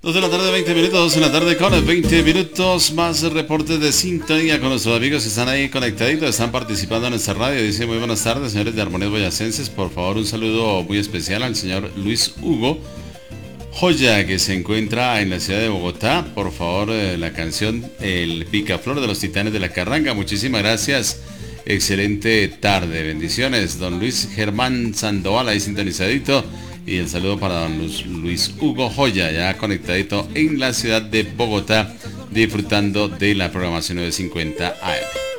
2 de la tarde, 20 minutos, 2 de la tarde con 20 minutos, más reportes de sintonía con nuestros amigos que están ahí conectaditos, están participando en nuestra radio. Dice: muy buenas tardes, señores de Armonías Boyacenses. Por favor, un saludo muy especial al señor Luis Hugo Joya, que se encuentra en la ciudad de Bogotá. Por favor, la canción El Picaflor de los Titanes de la Carranga. Muchísimas gracias. Excelente tarde, bendiciones. Don Luis Germán Sandoval ahí sintonizadito. Y el saludo para don Luis Hugo Joya, ya conectadito en la ciudad de Bogotá, disfrutando de la programación 950 AM.